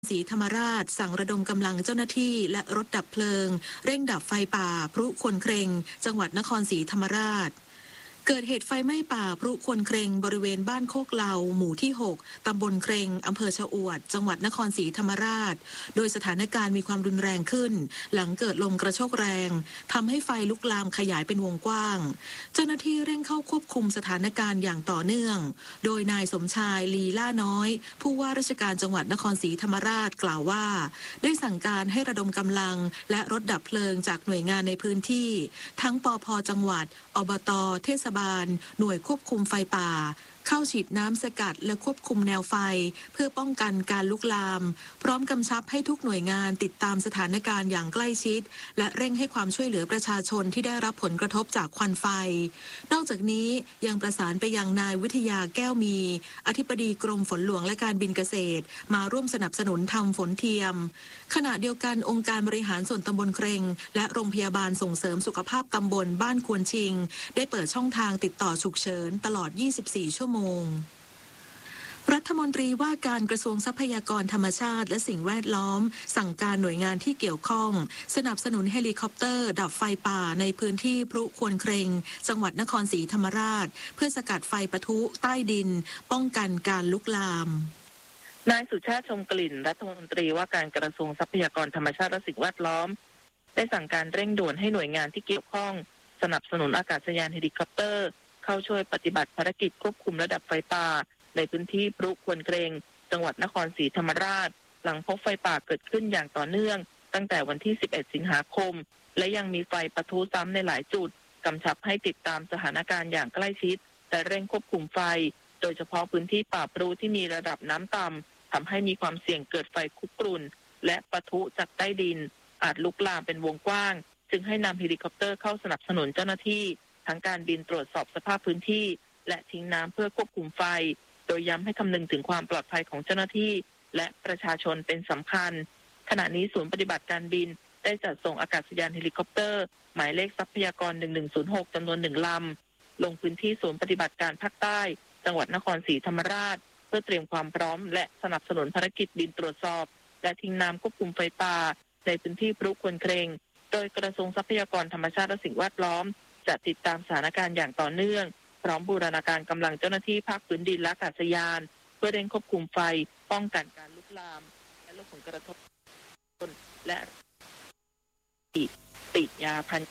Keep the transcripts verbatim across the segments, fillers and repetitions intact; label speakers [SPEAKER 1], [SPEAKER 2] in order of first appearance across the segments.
[SPEAKER 1] ศรีธรรมราชสั่งระดมกำลังเจ้าหน้าที่และรถดับเพลิงเร่งดับไฟป่าพลุควนเครงจังหวัดนครศรีธรรมราชเกิดเหตุไฟไหม้ป่าพลุควนเครงบริเวณบ้านโคกเหลาหมู่ที่หกตำบลเครงอำเภอชะอวดจังหวัดนครศรีธรรมราชโดยสถานการณ์มีความรุนแรงขึ้นหลังเกิดลมกระโชกแรงทำให้ไฟลุกลามขยายเป็นวงกว้างเจ้าหน้าที่เร่งเข้าควบคุมสถานการณ์อย่างต่อเนื่องโดยนายสมชายลีล่าน้อยผู้ว่าราชการจังหวัดนครศรีธรรมราชกล่าวว่าได้สั่งการให้ระดมกำลังและรถดับเพลิงจากหน่วยงานในพื้นที่ทั้งปภ.จังหวัดอบต.เทศบาลหน่วยควบคุมไฟป่าเข้าฉีดน้ำสกัดและควบคุมแนวไฟเพื่อป้องกันการลุกลามพร้อมกำชับให้ทุกหน่วยงานติดตามสถานการณ์อย่างใกล้ชิดและเร่งให้ความช่วยเหลือประชาชนที่ได้รับผลกระทบจากควันไฟนอกจากนี้ยังประสานไปยังนายวิทยาแก้วมีอธิบดีกรมฝนหลวงและการบินเกษตรมาร่วมสนับสนุนทำฝนเทียมขณะเดียวกันองค์การบริหารส่วนตำบลเครงและโรงพยาบาลส่งเสริมสุขภาพตำบลบ้านควนชิงได้เปิดช่องทางติดต่อฉุกเฉินตลอดยี่สิบสี่ชั่วโมงรัฐมนตรีว่าการกระทรวงทรัพยากรธรรมชาติและสิ่งแวดล้อมสั่งการหน่วยงานที่เกี่ยวข้องสนับสนุนเฮลิคอปเตอร์ดับไฟป่าในพื้นที่พลุควนเครงจังหวัดนครศรีธรรมราชเพื่อสกัดไฟปะทุใต้ดินป้องกันการลุกลาม
[SPEAKER 2] นายสุชาติชมกลิ่นรัฐมนตรีว่าการกระทรวงทรัพยากรธรรมชาติและสิ่งแวดล้อมได้สั่งการเร่งด่วนให้หน่วยงานที่เกี่ยวข้องสนับสนุนอากาศยานเฮลิคอปเตอร์เข้าช่วยปฏิบัติภารกิจควบคุมระดับไฟป่าในพื้นที่พลุควนเครงจังหวัดนครศรีธรรมราชหลังพบไฟป่าเกิดขึ้นอย่างต่อเนื่องตั้งแต่วันที่สิบเอ็ดสิงหาคมและยังมีไฟปะทุซ้ำในหลายจุดกำชับให้ติดตามสถานการณ์อย่างใกล้ชิดและเร่งควบคุมไฟโดยเฉพาะพื้นที่ป่าพลุที่มีระดับน้ำต่ำทำให้มีความเสี่ยงเกิดไฟคุกรุ่นและปะทุจากใต้ดินอาจลุกลามเป็นวงกว้างจึงให้นำเฮลิคอปเตอร์เข้าสนับสนุนเจ้าหน้าที่ทั้งการบินตรวจสอบสภาพพื้นที่และทิ้งน้ำเพื่อควบคุมไฟโดยย้ำให้คำนึงถึงความปลอดภัยของเจ้าหน้าที่และประชาชนเป็นสำคัญขณะนี้ศูนย์ปฏิบัติการบินได้จัดส่งอากาศยานเฮลิคอปเตอร์หมายเลขทรัพยากรหนึ่งหนึ่งศูนย์หกจำนวนหนึ่งลำลงพื้นที่ศูนย์ปฏิบัติการภาคใต้จังหวัดนครศรีธรรมราชเพื่อเตรียมความพร้อมและสนับสนุนภารกิจบินตรวจสอบและทิ้งน้ำควบคุมไฟป่าในพื้นที่พลุควนเครงโดยกระทรวงทรัพยากรธรรมชาติและสิ่งแวดล้อมจะติดตามสถานการณ์อย่างต่อเนื่องพร้อมบูรณาการกำลังเจ้าหน้าที่ภาคพื้นดินและอากาศยานเพื่อเร่งควบคุมไฟป้องกันการลุกลามและลดผลกระทบและติดติดยาพัน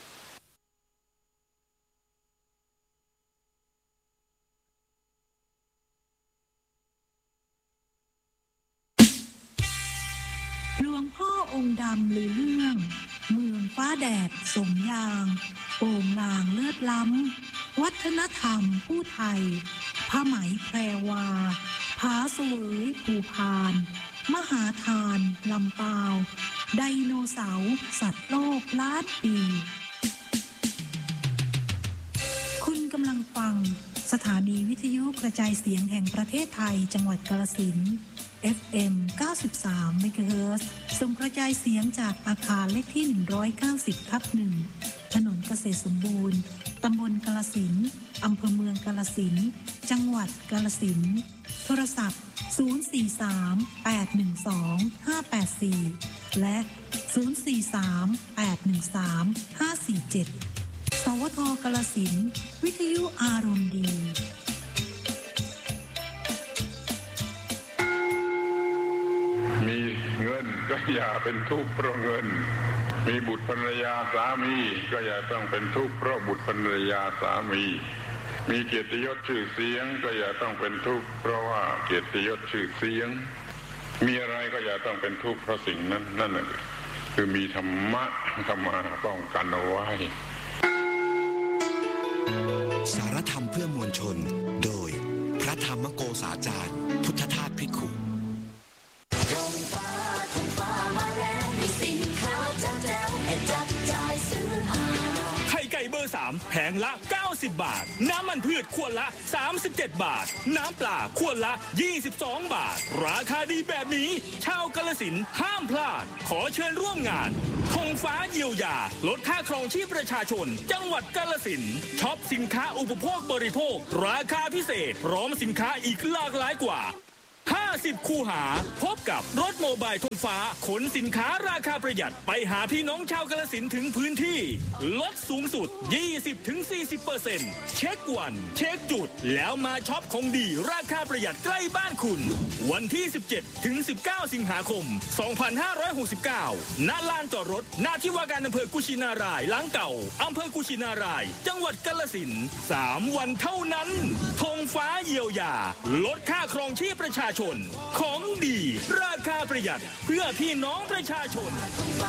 [SPEAKER 3] หลวงพ่อองค์ดำลือเรื่องเมืองฟ้าแดดสมยางโป่งลางเลือดล้ำวัฒนธรรมผู้ไทยผ้าไหมแพรวาผาเสวยภูพานมหาทานลำปาวไดโนเสาร์สัตว์โลกล้านปีคุณกำลังฟังสถานีวิทยุกระจายเสียงแห่งประเทศไทยจังหวัดกาฬสินธุ์ เอฟ เอ็ม เก้าสิบสาม เมกะเฮิรตซ์ส่งกระจายเสียงจากอาคารเลขที่หนึ่งร้อยเก้าสิบทับหนึ่งถนนเกษตรสมบูรณ์ตำบลกาฬสินธุ์อำเภอเมืองกาฬสินธุ์จังหวัดกาฬสินธุ์โทรศัพท์ศูนย์ สี่ สาม แปด หนึ่ง สอง ห้า แปด สี่และศูนย์ สี่ สาม แปด หนึ่ง สาม ห้า สี่ เจ็ดสวท.กาฬสินธุ์วิทยุอารมณ์ดี
[SPEAKER 4] มีเงินก็อย่าเป็นทุกข์เพราะเงินมีบุตรภรรยาสามีก็อย่าต้องเป็นทุกข์เพราะบุตรภรรยาสามีมีเกียรติยศชื่อเสียงก็อย่าต้องเป็นทุกข์เพราะว่าเกียรติยศชื่อเสียงมีอะไรก็อย่าต้องเป็นทุกข์เพราะสิ่งนั้นนั่นแหละคือมีธรรมะเข้ามาป้องกันเอาไว้
[SPEAKER 5] สารธรรมเพื่อมวลชนโดยพระธรรมโกษาจารย์พุทธทาสภิกขุ
[SPEAKER 6] ไข่ไก่เบอร์สามแผงละเก้าสิบบาทน้ำมันพืชขวดละสามสิบเจ็ดบาทน้ำปลาขวดละยี่สิบสองบาทราคาดีแบบนี้ชาวกาฬสินธุ์ห้ามพลาดขอเชิญร่วมงานธงฟ้าเยียวยาลดค่าครองชีพประชาชนจังหวัดกาฬสินธุ์ช็อปสินค้าอุปโภคบริโภคราคาพิเศษพร้อมสินค้าอีกหลากหลายกว่าห้าสิบ คูหาพบกับรถโมบายธงฟ้าขนสินค้าราคาประหยัดไปหาพี่น้องชาวกาฬสินธุ์ถึงพื้นที่ลดสูงสุด ยี่สิบถึงสี่สิบเปอร์เซ็นต์ เช็ควันเช็คจุดแล้วมาช็อปของดีราคาประหยัดใกล้บ้านคุณวันที่สิบเจ็ดถึงสิบเก้าสิงหาคมสองพันห้าร้อยหกสิบเก้าณลานจอดรถหน้าที่ว่าการอำเภอกุชินารายหลังเก่าอำเภอกุชินารายจังหวัดกาฬสินธุ์สามวันเท่านั้นธงฟ้าเยียวยาลดค่าครองชีพประชาชนของดีราคาประหยัดเพื่อพี่น้องประชาชน